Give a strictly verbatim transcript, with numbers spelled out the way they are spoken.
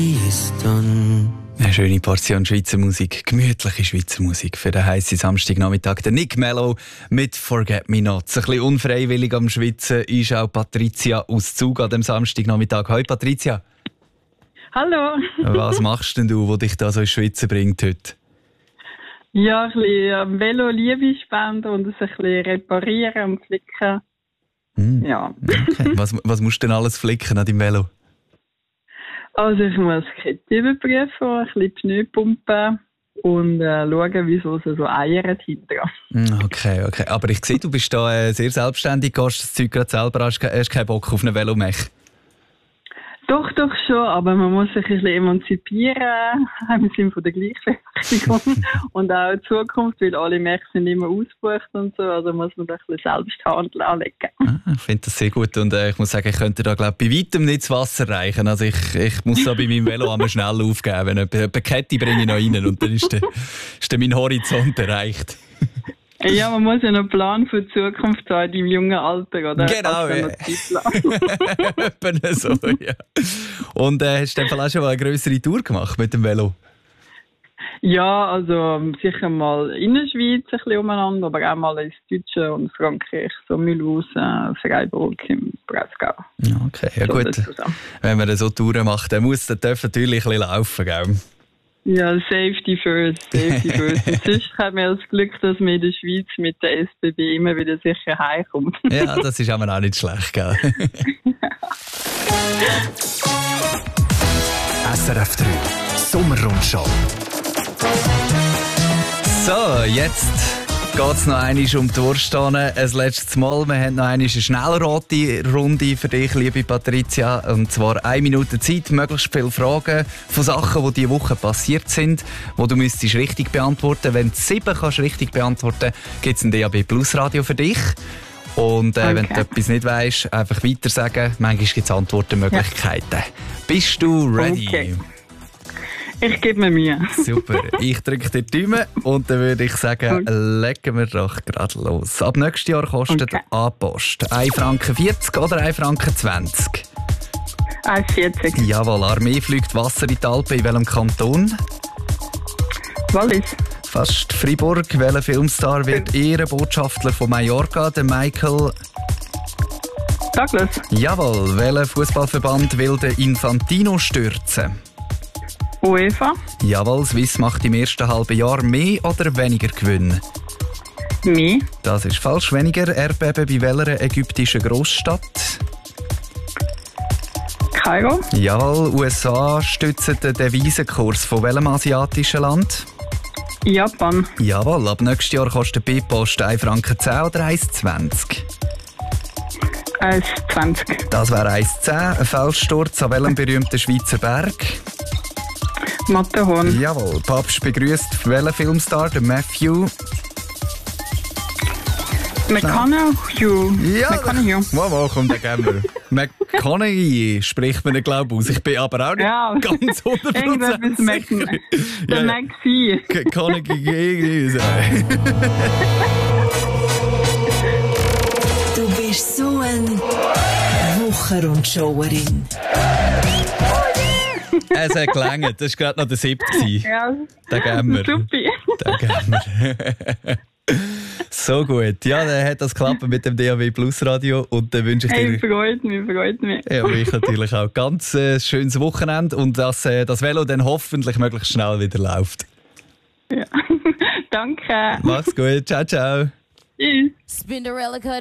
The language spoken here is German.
Eine schöne Portion Schweizer Musik, gemütliche Schweizer Musik für den heissen Samstagnachmittag. Der Nick Mello mit «Forget Me Not». Ein bisschen unfreiwillig am Schwitzen ist auch Patricia aus Zug an dem Samstagnachmittag. Hoi Patricia. Hallo. Was machst denn du, was dich da so ins Schwitzen bringt heute? Ja, ein bisschen am Velo Liebe spenden und es ein bisschen reparieren und flicken. Mm. Ja. Okay. Was, was musst du denn alles flicken an deinem Velo? Also ich muss die Kette überprüfen, ein bisschen Pneu pumpen und äh, schauen, wieso sie so eiert hinterher. Okay, okay. Aber ich sehe, du bist da äh, sehr selbstständig, gehst das Zeug gerade selber, hast, hast keinen Bock auf einen Velomech. Doch, doch schon, aber man muss sich ein bisschen emanzipieren im Sinne von der Gleichberechtigung und auch in Zukunft, weil alle Mechs sind immer ausgebucht und so, also muss man da ein bisschen Selbsthandel anlegen. Ah, ich finde das sehr gut und äh, ich muss sagen, ich könnte da glaube bei weitem nicht das Wasser reichen. Also ich, ich muss da bei meinem Velo einmal schnell aufgeben. Wenn eine Kette bringe ich noch rein und dann ist, der, ist der mein Horizont erreicht. Ja, man muss ja noch einen Plan für die Zukunft haben im jungen Alter, oder? Genau, ja. Eben so, ja. Und äh, hast du dann auch schon mal eine grössere Tour gemacht mit dem Velo? Ja, also sicher mal in der Schweiz ein bisschen umeinander, aber auch mal ins Deutsche und Frankreich, so Mulhouse, Freiburg im Breisgau. Okay, ja gut. Wenn man so Touren macht, dann muss der Töpf natürlich ein bisschen laufen, gell? Ja, Safety first, Safety first. Und sonst haben wir das Glück, dass man in der Schweiz mit der S B B immer wieder sicher heimkommt. Ja, das ist aber auch nicht schlecht, gell? S R F drei Sommerrundschau. So, jetzt geht's noch einmal um die Wurststahne. Ein letztes Mal. Wir haben noch einmal eine schnellrote Runde für dich, liebe Patricia. Und zwar eine Minute Zeit, möglichst viele Fragen von Sachen, die diese Woche passiert sind, die du müsstest richtig beantworten. Wenn du sieben kannst richtig beantworten, gibt es ein D A B Plus Radio für dich. Und äh, okay. Wenn du etwas nicht weisst, einfach weiter sagen. Manchmal gibt es Antwortmöglichkeiten. Ja. Bist du ready? Okay. Ich gebe mir Mühe. Super. Ich drücke dir die Daumen und dann würde ich sagen, okay. Legen wir doch gerade los. Ab nächstes Jahr kostet okay. A-Post ein Franken vierzig oder ein Franken zwanzig? ein vierzig. Jawohl. Armee fliegt Wasser in die Alpen. In welchem Kanton? Wallis. Fast Fribourg. Welcher Filmstar wird Ehrenbotschafter von Mallorca? Der Michael Douglas. Jawohl. Welcher Fußballverband will den Infantino stürzen? UEFA. Jawohl, Swiss macht im ersten halben Jahr mehr oder weniger Gewinn? Mehr. Das ist falsch. Weniger. Erdbeben bei welcher ägyptischen Großstadt? Kairo. Jawohl, U S A stützen den Devisenkurs von welchem asiatischen Land? Japan. Jawohl, ab nächstes Jahr kostet B-Post ein Franken zehn oder eins zwanzig? eins zwanzig. Das wäre eins zehn. Ein Felssturz an welchem berühmten Schweizer Berg? Matterhorn. Jawohl. Papst begrüßt welchen Filmstar? Den Matthew? McConaughey. Ja, McConaughey. Wow, wow, komm, den geben wir. McConaughey spricht man, glaube ich, aus. Ich bin aber auch nicht ja. ganz hundert Prozent sicher. Der ja. McPhee. McConaughey. Du bist so eine Wochenrundschauerin. Es hat gelangt. Das war gerade noch der siebte. Ja, den geben wir. Supi. Den geben wir. So gut. Ja, dann hat das geklappt mit dem D A B Plus Radio und dann wünsche ich dir... Hey, freut mich, freut mich. Ja, mich natürlich auch. Ganz äh, schönes Wochenende und dass äh, das Velo dann hoffentlich möglichst schnell wieder läuft. Ja, danke. Mach's gut. Ciao, ciao. Tschüss.